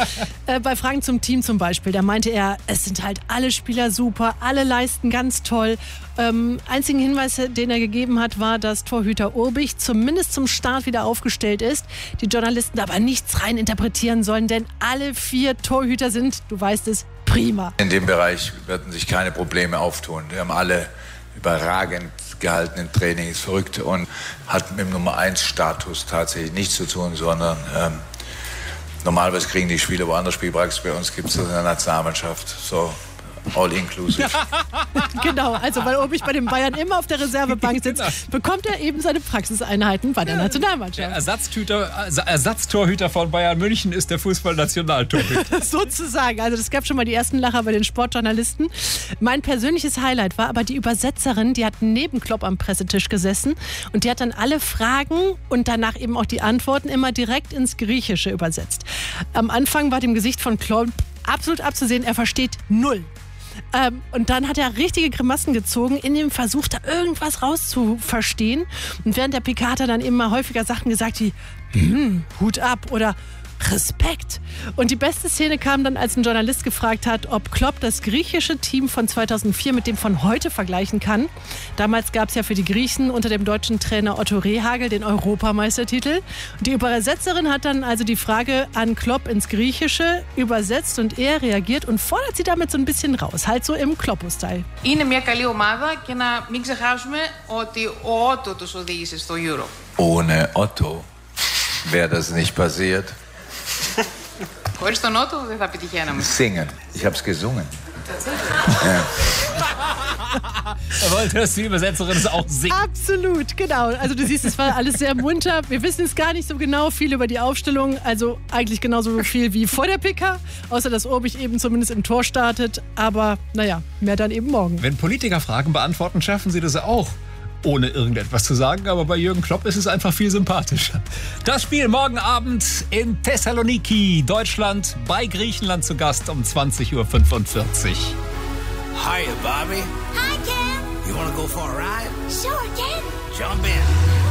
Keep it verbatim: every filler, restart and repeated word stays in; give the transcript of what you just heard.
äh, bei Fragen zum Team zum Beispiel, da meinte er, es sind halt alle Spieler super, alle leisten ganz toll. Ähm, einzigen Hinweis, den er gegeben hat, war, dass Torhüter Urbich zumindest zum Start wieder aufgestellt ist. Die Journalisten aber nichts rein interpretieren sollen, denn alle vier Torhüter sind, du weißt es, prima. In dem Bereich werden sich keine Probleme auftun. Wir haben alle überragend gehalten im Training, ist verrückt und hat mit dem Nummer eins Status tatsächlich nichts zu tun, sondern ähm, normalerweise kriegen die Spieler woanders Spielpraxis. Bei uns gibt es das in der Nationalmannschaft. So. All inclusive. Genau, also weil Urbich bei den Bayern immer auf der Reservebank sitzt, genau, bekommt er eben seine Praxiseinheiten bei der Nationalmannschaft. Der Ersatztüter, Ersatztorhüter von Bayern München ist der Fußballnationaltorhüter. Sozusagen, also es gab schon mal die ersten Lacher bei den Sportjournalisten. Mein persönliches Highlight war aber die Übersetzerin, die hat neben Klopp am Pressetisch gesessen und die hat dann alle Fragen und danach eben auch die Antworten immer direkt ins Griechische übersetzt. Am Anfang war dem Gesicht von Klopp absolut abzusehen, er versteht null. Ähm, und dann hat er richtige Grimassen gezogen, in dem Versuch, da irgendwas rauszuverstehen. Und während der P K hat er dann immer häufiger Sachen gesagt wie hm, Hut ab oder Respekt. Und die beste Szene kam dann, als ein Journalist gefragt hat, ob Klopp das griechische Team von zweitausendvier mit dem von heute vergleichen kann. Damals gab es ja für die Griechen unter dem deutschen Trainer Otto Rehhagel den Europameistertitel. Und die Übersetzerin hat dann also die Frage an Klopp ins Griechische übersetzt und er reagiert und fordert sie damit so ein bisschen raus, halt so im Kloppo-Style. Είναι μια καλή ομάδα και να μην ξεχάσουμε ότι ο Otto τους οδήγησε στο Euro. Ohne Otto wäre das nicht passiert. Χωρίς τον Otto δεν θα πετυχαίναμε. Singen. Ich hab's gesungen. Tatsächlich. Ja. Er wollte, dass die Übersetzerin es auch singt. Absolut, genau. Also du siehst, es war alles sehr munter. Wir wissen es gar nicht so genau viel über die Aufstellung. Also eigentlich genauso viel wie vor der P K. Außer, dass Urbich eben zumindest im Tor startet. Aber naja, mehr dann eben morgen. Wenn Politiker Fragen beantworten, schaffen sie das auch, ohne irgendetwas zu sagen. Aber bei Jürgen Klopp ist es einfach viel sympathischer. Das Spiel morgen Abend in Thessaloniki. Deutschland bei Griechenland zu Gast um zwanzig Uhr fünfundvierzig. Hiya, Bobby. Hi, Ken. You wanna go for a ride? Sure, Ken. Jump in.